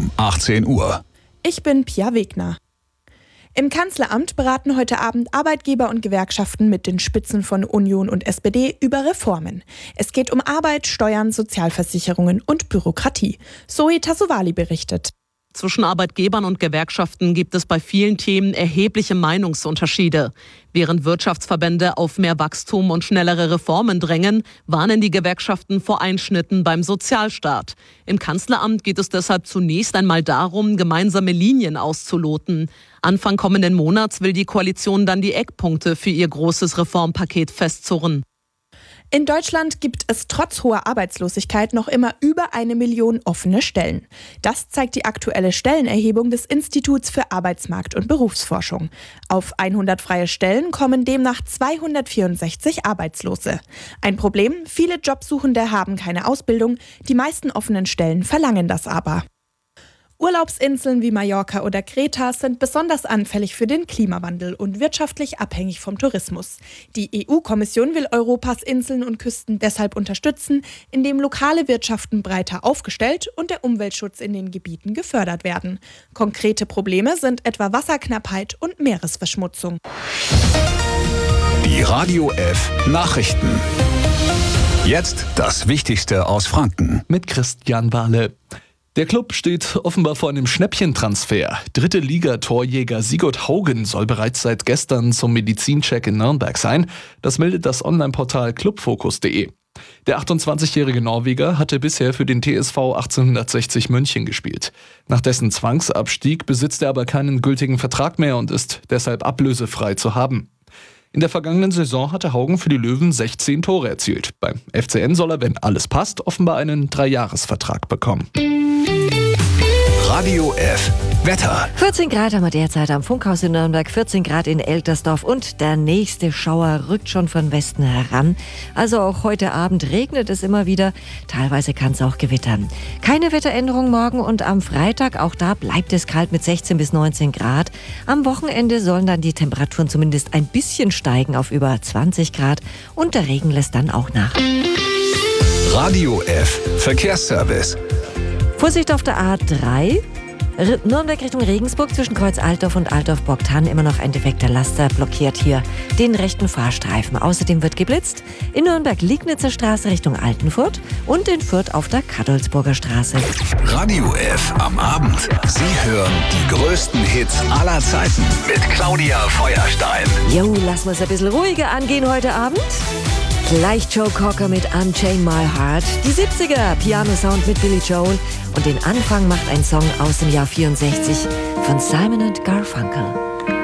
um 18 Uhr. Ich bin Pia Wegner. Im Kanzleramt beraten heute Abend Arbeitgeber und Gewerkschaften mit den Spitzen von Union und SPD über Reformen. Es geht um Arbeit, Steuern, Sozialversicherungen und Bürokratie. Zoe Tassovali berichtet. Zwischen Arbeitgebern und Gewerkschaften gibt es bei vielen Themen erhebliche Meinungsunterschiede. Während Wirtschaftsverbände auf mehr Wachstum und schnellere Reformen drängen, warnen die Gewerkschaften vor Einschnitten beim Sozialstaat. Im Kanzleramt geht es deshalb zunächst einmal darum, gemeinsame Linien auszuloten. Anfang kommenden Monats will die Koalition dann die Eckpunkte für ihr großes Reformpaket festzurren. In Deutschland gibt es trotz hoher Arbeitslosigkeit noch immer über 1 Million offene Stellen. Das zeigt die aktuelle Stellenerhebung des Instituts für Arbeitsmarkt- und Berufsforschung. Auf 100 freie Stellen kommen demnach 264 Arbeitslose. Ein Problem: viele Jobsuchende haben keine Ausbildung, die meisten offenen Stellen verlangen das aber. Urlaubsinseln wie Mallorca oder Kreta sind besonders anfällig für den Klimawandel und wirtschaftlich abhängig vom Tourismus. Die EU-Kommission will Europas Inseln und Küsten deshalb unterstützen, indem lokale Wirtschaften breiter aufgestellt und der Umweltschutz in den Gebieten gefördert werden. Konkrete Probleme sind etwa Wasserknappheit und Meeresverschmutzung. Die Radio F Nachrichten. Jetzt das Wichtigste aus Franken. Mit Christian Wahle. Der Club steht offenbar vor einem Schnäppchentransfer. 3. Liga-Torjäger Sigurd Haugen soll bereits seit gestern zum Medizincheck in Nürnberg sein. Das meldet das Online-Portal clubfokus.de. Der 28-jährige Norweger hatte bisher für den TSV 1860 München gespielt. Nach dessen Zwangsabstieg besitzt er aber keinen gültigen Vertrag mehr und ist deshalb ablösefrei zu haben. In der vergangenen Saison hatte Haugen für die Löwen 16 Tore erzielt. Beim FCN soll er, wenn alles passt, offenbar einen 3-Jahres-Vertrag bekommen. Radio F Wetter. 14 Grad haben wir derzeit am Funkhaus in Nürnberg, 14 Grad in Eltersdorf und der nächste Schauer rückt schon von Westen heran. Also auch heute Abend regnet es immer wieder, teilweise kann es auch gewittern. Keine Wetteränderung morgen und am Freitag, auch da bleibt es kalt mit 16 bis 19 Grad. Am Wochenende sollen dann die Temperaturen zumindest ein bisschen steigen auf über 20 Grad und der Regen lässt dann auch nach. Radio F Verkehrsservice. Vorsicht auf der A3. Nürnberg Richtung Regensburg zwischen Kreuz Altdorf und Altdorf-Borgtann immer noch ein defekter Laster blockiert hier den rechten Fahrstreifen. Außerdem wird geblitzt in Nürnberg-Liegnitzer Straße Richtung Altenfurt und in Fürth auf der Kadolsburger Straße. Radio F am Abend. Sie hören die größten Hits aller Zeiten mit Claudia Feuerstein. Jo, lassen wir es ein bisschen ruhiger angehen heute Abend. Gleich Joe Cocker mit Unchain My Heart, die 70er Piano-Sound mit Billy Joel und den Anfang macht ein Song aus dem Jahr 64 von Simon & Garfunkel.